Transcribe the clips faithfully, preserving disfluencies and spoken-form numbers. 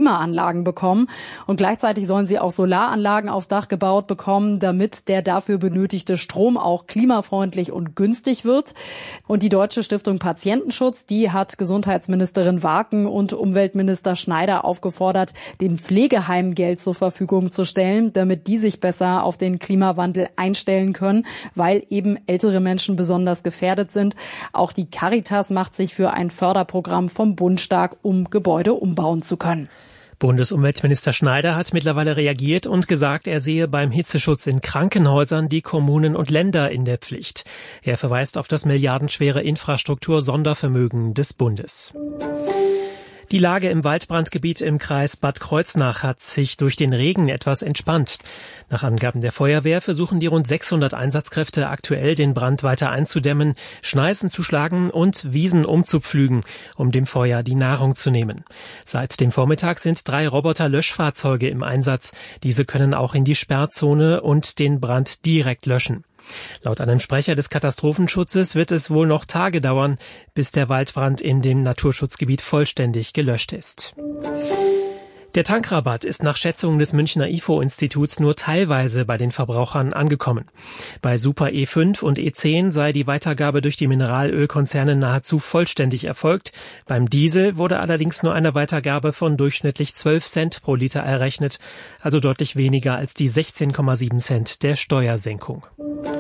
Klimaanlagen bekommen. Und gleichzeitig sollen sie auch Solaranlagen aufs Dach gebaut bekommen, damit der dafür benötigte Strom auch klimafreundlich und günstig wird. Und die Deutsche Stiftung Patientenschutz, die hat Gesundheitsministerin Warken und Umweltminister Schneider aufgefordert, den Pflegeheimen Geld zur Verfügung zu stellen, damit die sich besser auf den Klimawandel einstellen können, weil eben ältere Menschen besonders gefährdet sind. Auch die Caritas macht sich für ein Förderprogramm vom Bund stark, um Gebäude umbauen zu können. Bundesumweltminister Schneider hat mittlerweile reagiert und gesagt, er sehe beim Hitzeschutz in Krankenhäusern die Kommunen und Länder in der Pflicht. Er verweist auf das milliardenschwere Infrastruktur-Sondervermögen des Bundes. Die Lage im Waldbrandgebiet im Kreis Bad Kreuznach hat sich durch den Regen etwas entspannt. Nach Angaben der Feuerwehr versuchen die rund sechshundert Einsatzkräfte aktuell, den Brand weiter einzudämmen, Schneisen zu schlagen und Wiesen umzupflügen, um dem Feuer die Nahrung zu nehmen. Seit dem Vormittag sind drei Roboter-Löschfahrzeuge im Einsatz. Diese können auch in die Sperrzone und den Brand direkt löschen. Laut einem Sprecher des Katastrophenschutzes wird es wohl noch Tage dauern, bis der Waldbrand in dem Naturschutzgebiet vollständig gelöscht ist. Der Tankrabatt ist nach Schätzungen des Münchner I F O-Instituts nur teilweise bei den Verbrauchern angekommen. Bei Super E fünf und E zehn sei die Weitergabe durch die Mineralölkonzerne nahezu vollständig erfolgt. Beim Diesel wurde allerdings nur eine Weitergabe von durchschnittlich zwölf Cent pro Liter errechnet, also deutlich weniger als die sechzehn Komma sieben Cent der Steuersenkung.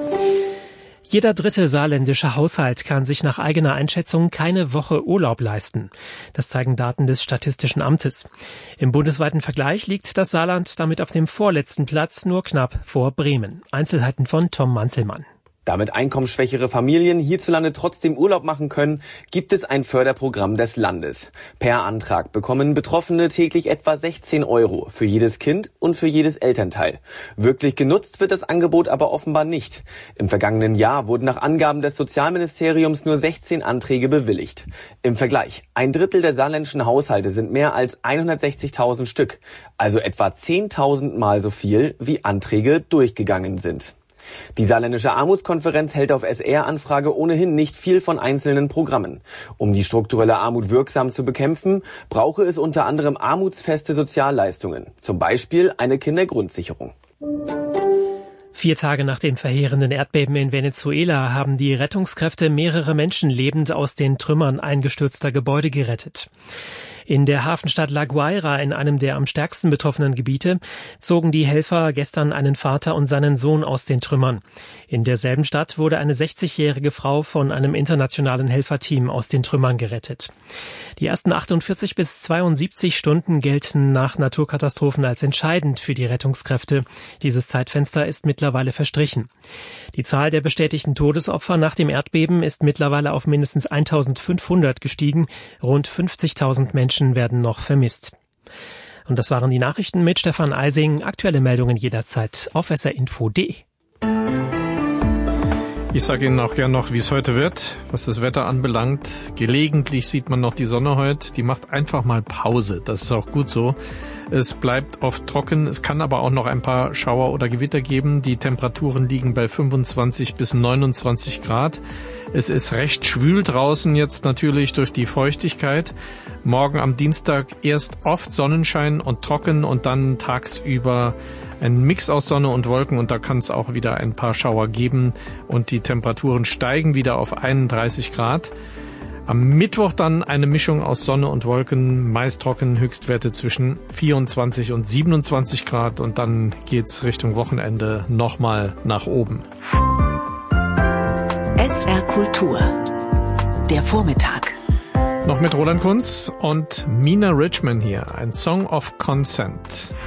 Jeder dritte saarländische Haushalt kann sich nach eigener Einschätzung keine Woche Urlaub leisten. Das zeigen Daten des Statistischen Amtes. Im bundesweiten Vergleich liegt das Saarland damit auf dem vorletzten Platz, nur knapp vor Bremen. Einzelheiten von Tom Manzelmann. Damit einkommensschwächere Familien hierzulande trotzdem Urlaub machen können, gibt es ein Förderprogramm des Landes. Per Antrag bekommen Betroffene täglich etwa sechzehn Euro für jedes Kind und für jedes Elternteil. Wirklich genutzt wird das Angebot aber offenbar nicht. Im vergangenen Jahr wurden nach Angaben des Sozialministeriums nur sechzehn Anträge bewilligt. Im Vergleich, ein Drittel der saarländischen Haushalte sind mehr als hundertsechzigtausend Stück, also etwa zehntausend Mal so viel, wie Anträge durchgegangen sind. Die Saarländische Armutskonferenz hält auf S R-Anfrage ohnehin nicht viel von einzelnen Programmen. Um die strukturelle Armut wirksam zu bekämpfen, brauche es unter anderem armutsfeste Sozialleistungen, zum Beispiel eine Kindergrundsicherung. Vier Tage nach dem verheerenden Erdbeben in Venezuela haben die Rettungskräfte mehrere Menschen lebend aus den Trümmern eingestürzter Gebäude gerettet. In der Hafenstadt La Guaira, in einem der am stärksten betroffenen Gebiete, zogen die Helfer gestern einen Vater und seinen Sohn aus den Trümmern. In derselben Stadt wurde eine sechzigjährige Frau von einem internationalen Helferteam aus den Trümmern gerettet. Die ersten achtundvierzig bis zweiundsiebzig Stunden gelten nach Naturkatastrophen als entscheidend für die Rettungskräfte. Dieses Zeitfenster ist mittlerweile verstrichen. Die Zahl der bestätigten Todesopfer nach dem Erdbeben ist mittlerweile auf mindestens eintausendfünfhundert gestiegen. Rund fünfzigtausend Menschen werden noch vermisst. Und das waren die Nachrichten mit Stefan Eising. Aktuelle Meldungen jederzeit auf s r info punkt d e. Ich sage Ihnen auch gern noch, wie es heute wird, was das Wetter anbelangt. Gelegentlich sieht man noch die Sonne heute. Die macht einfach mal Pause. Das ist auch gut so. Es bleibt oft trocken. Es kann aber auch noch ein paar Schauer oder Gewitter geben. Die Temperaturen liegen bei fünfundzwanzig bis neunundzwanzig Grad. Es ist recht schwül draußen jetzt natürlich durch die Feuchtigkeit. Morgen am Dienstag erst oft Sonnenschein und trocken und dann tagsüber ein Mix aus Sonne und Wolken und da kann es auch wieder ein paar Schauer geben und die Temperaturen steigen wieder auf einunddreißig Grad. Am Mittwoch dann eine Mischung aus Sonne und Wolken, meist trocken, Höchstwerte zwischen vierundzwanzig und siebenundzwanzig Grad und dann geht's Richtung Wochenende nochmal nach oben. S R Kultur, der Vormittag. Noch mit Roland Kunz und Mina Richman hier, ein Song of Consent.